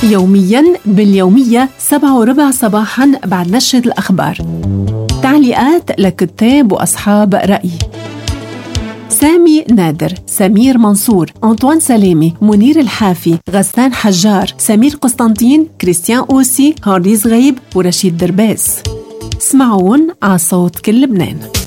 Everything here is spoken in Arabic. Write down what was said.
يومياً باليومية 7:15 صباحاً بعد نشرة الأخبار. تعليقات لكتاب وأصحاب رأي: سامي نادر، سمير منصور، أنطوان سلامي، منير الحافي، غسان حجار، سمير قسطنطين، كريستيان أوسي، هارديز غيب ورشيد درباس. اسمعون على صوت كل لبنان.